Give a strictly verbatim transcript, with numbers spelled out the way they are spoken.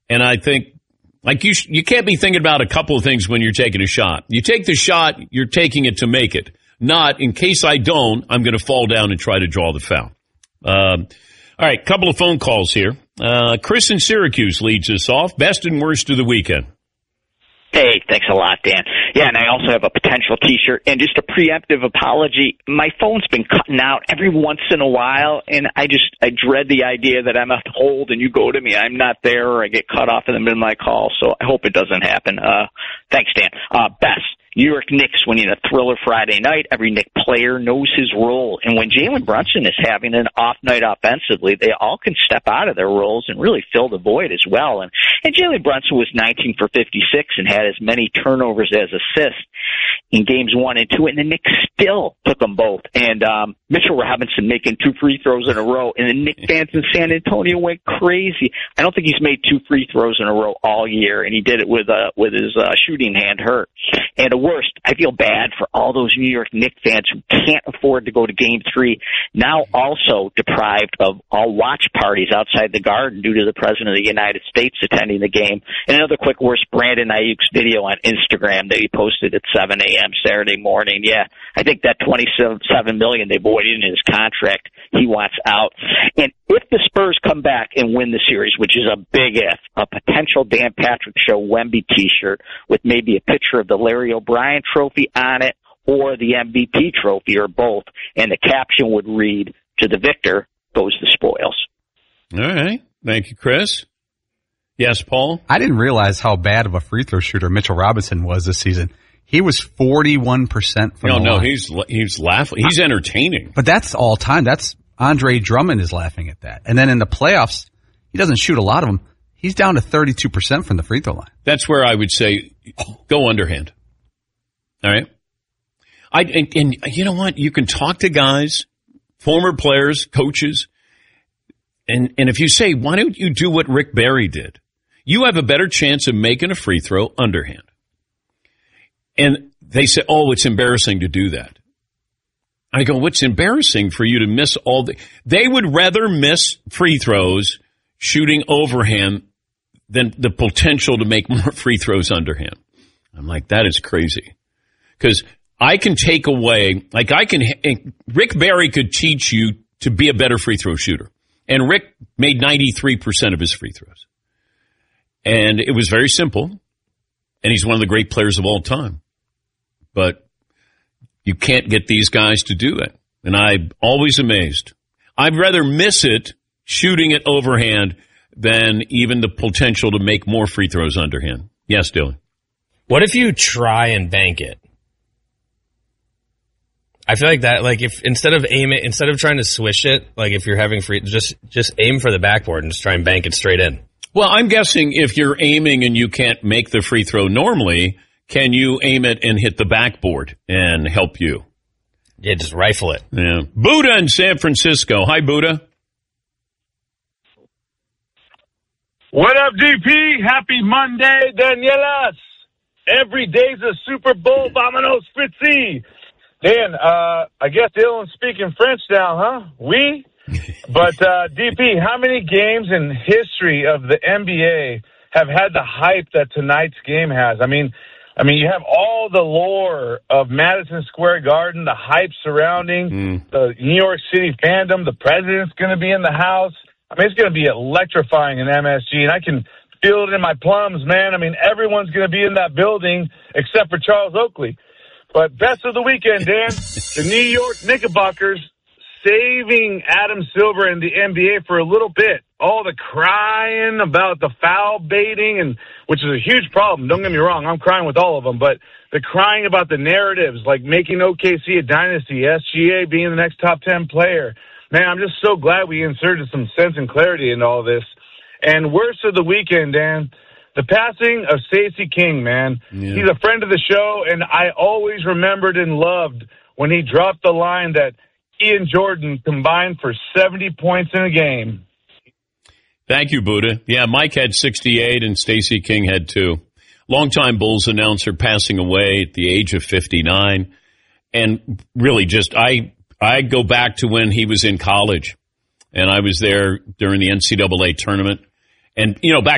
And I think, like, you sh- you can't be thinking about a couple of things when you're taking a shot. You take the shot, you're taking it to make it. Not, in case I don't, I'm going to fall down and try to draw the foul. Um, all right, couple of phone calls here. Uh, Chris in Syracuse leads us off. Best and worst of the weekend. Hey, thanks a lot, Dan. Yeah, and I also have a potential T-shirt. And just a preemptive apology, my phone's been cutting out every once in a while, and I just I dread the idea that I'm on hold and you go to me, I'm not there, or I get cut off in the middle of my call, so I hope it doesn't happen. Uh, thanks, Dan. Uh, best. New York Knicks winning a thriller Friday night. Every Knick player knows his role. And when Jalen Brunson is having an off night offensively, they all can step out of their roles and really fill the void as well. And, and Jalen Brunson was nineteen for fifty-six and had as many turnovers as assists in games one and two. And the Knicks still took them both. And um, Mitchell Robinson making two free throws in a row. And the Knicks fans in San Antonio went crazy. I don't think he's made two free throws in a row all year. And he did it with, uh, with his uh, shooting hand hurt. And a worst, I feel bad for all those New York Knicks fans who can't afford to go to Game three, now also deprived of all watch parties outside the Garden due to the President of the United States attending the game. And another quick worst, Brandon Ayuk's video on Instagram that he posted at seven a.m. Saturday morning. Yeah, I think that twenty-seven million dollars they voided in his contract, he wants out. And if the Spurs come back and win the series, which is a big if, a potential Dan Patrick Show Wemby T-shirt with maybe a picture of the Larry O'Brien trophy on it or the M V P trophy or both, and the caption would read, "To the victor goes the spoils." All right. Thank you, Chris. Yes, Paul? I didn't realize how bad of a free throw shooter Mitchell Robinson was this season. He was forty-one percent from no, the no, line. No, he's he's laughing. He's entertaining. But that's all time. That's Andre Drummond is laughing at that. And then in the playoffs, he doesn't shoot a lot of them. He's down to thirty-two percent from the free throw line. That's where I would say go underhand. All right? I and, and you know what? You can talk to guys, former players, coaches, and, and if you say, why don't you do what Rick Barry did? You have a better chance of making a free throw underhand. And they say, oh, it's embarrassing to do that. I go, what's embarrassing for you to miss all the... They would rather miss free throws shooting overhand than the potential to make more free throws underhand. I'm like, that is crazy. Because I can take away... Like, I can... Rick Barry could teach you to be a better free throw shooter. And Rick made ninety-three percent of his free throws. And it was very simple. And he's one of the great players of all time. But you can't get these guys to do it. And I'm always amazed. I'd rather miss it shooting it overhand than even the potential to make more free throws underhand. Yes, Dylan. What if you try and bank it? I feel like that, like if instead of aim it, instead of trying to swish it, like if you're having free, just just aim for the backboard and just try and bank it straight in. Well, I'm guessing if you're aiming and you can't make the free throw normally, can you aim it and hit the backboard and help you? Yeah, just rifle it. Yeah. Buddha in San Francisco. Hi, Buddha. What up, D P? Happy Monday, Danielas. Every day's a Super Bowl. Vamonos, Fritzy. Dan, uh, I guess Dylan's speaking French now, huh? Oui? But, uh, D P, how many games in history of the N B A have had the hype that tonight's game has? I mean, I mean, you have all the lore of Madison Square Garden, the hype surrounding mm. the New York City fandom. The president's going to be in the house. I mean, it's going to be electrifying in M S G, and I can feel it in my plums, man. I mean, everyone's going to be in that building except for Charles Oakley. But best of the weekend, Dan, the New York Knickerbockers saving Adam Silver and the N B A for a little bit. All the crying about the foul baiting, and which is a huge problem. Don't get me wrong, I'm crying with all of them. But the crying about the narratives, like making O K C a dynasty, S G A being the next top ten player. Man, I'm just so glad we inserted some sense and clarity into all this. And worst of the weekend, Dan, the passing of Stacey King, man. Yeah. He's a friend of the show, and I always remembered and loved when he dropped the line that he and Jordan combined for seventy points in a game. Thank you, Buddha. Yeah, Mike had sixty-eight and Stacey King had two. Longtime Bulls announcer passing away at the age of fifty-nine. And really just, I I go back to when he was in college, and I was there during the N C double A tournament. And, you know, back